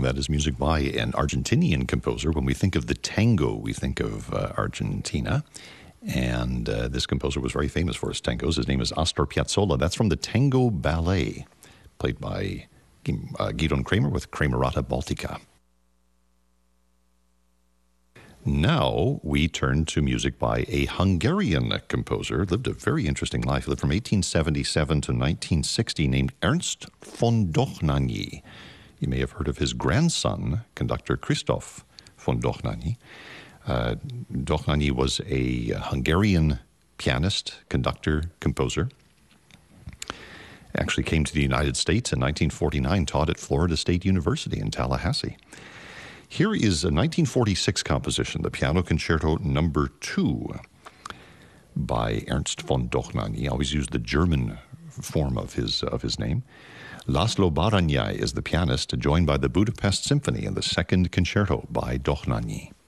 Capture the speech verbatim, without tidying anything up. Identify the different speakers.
Speaker 1: That is music by an Argentinian composer. When we think of the tango, we think of uh, Argentina. And uh, this composer was very famous for his tangos. His name is Astor Piazzolla. That's from the Tango Ballet, played by uh, Gidon Kremer with Kremerata Baltica. Now we turn to music by a Hungarian composer. Lived a very interesting life. He lived from eighteen seventy-seven to nineteen sixty, named Ernst von Dohnányi. You may have heard of his grandson, conductor Christoph von Dohnányi. Uh, Dohnányi was a Hungarian pianist, conductor, composer. Actually came to the United States in nineteen forty-nine, taught at Florida State University in Tallahassee. Here is a nineteen forty-six composition, the Piano Concerto Number Two by Ernst von Dohnányi. I always use the German form of his of his name. Laszlo Baranyai is the pianist, joined by the Budapest Symphony in the Second Concerto by Dohnányi.